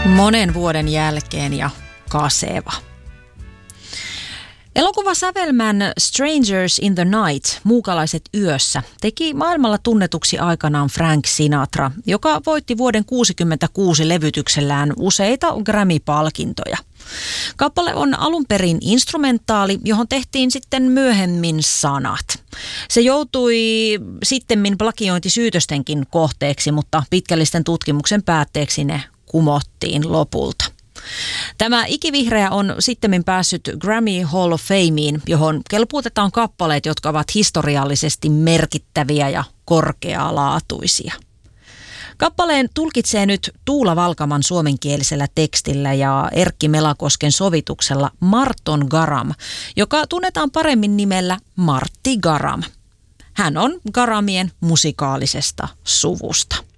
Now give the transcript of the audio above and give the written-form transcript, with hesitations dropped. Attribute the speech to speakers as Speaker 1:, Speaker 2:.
Speaker 1: Monen vuoden jälkeen ja kaseva. Elokuvasävelmän Strangers in the Night, Muukalaiset yössä, teki maailmalla tunnetuksi aikanaan Frank Sinatra, joka voitti vuoden 1966 levytyksellään useita Grammy-palkintoja. Kappale on alun perin instrumentaali, johon tehtiin sitten myöhemmin sanat. Se joutui sittemmin plagiointisyytöstenkin kohteeksi, mutta pitkällisten tutkimuksen päätteeksi ne kumottiin lopulta. Tämä ikivihreä on sittemmin päässyt Grammy Hall of Fameen, johon kelpuutetaan kappaleet, jotka ovat historiallisesti merkittäviä ja korkealaatuisia. Kappaleen tulkitsee nyt Tuula Valkaman suomenkielisellä tekstillä ja Erkki Melakosken sovituksella Marton Garam, joka tunnetaan paremmin nimellä Martti Garam. Hän on Garamien musikaalisesta suvusta.